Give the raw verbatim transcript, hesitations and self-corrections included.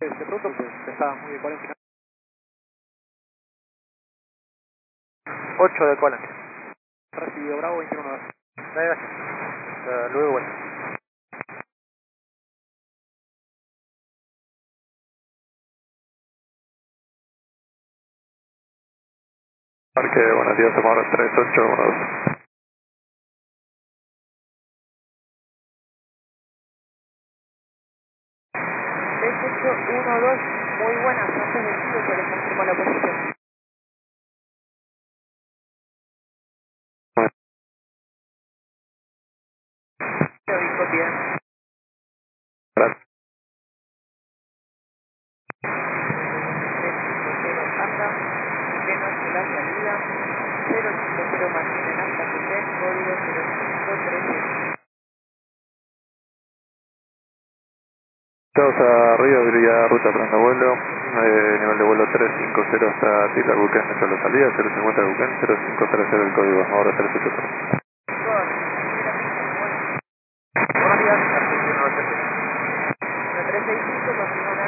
Este pronto pues está muy de cuarenta. ocho de cola. Recibido Bravo veintiuno. Gracias. Hasta luego, bueno. Parque, buenos días, tomamos tres ocho uno dos. tres ocho uno dos, muy buenas, antes del pido se les confirmó la posición. Lo dijo bien. Gracias. tres cinco cero anda, que no es la salida, cero cinco cero mantienen hasta Putén, código cero cinco trece. Todos arriba, brilla ruta prendo vuelo, eh, nivel de vuelo trescientos cincuenta hasta Tila Buquén, dentro de la salida, cero cincuenta Buquén, cero cinco trece el código, ahora tres ocho tres. Buenos días, Argentina novecientos. uno tres seis cinco, confirmando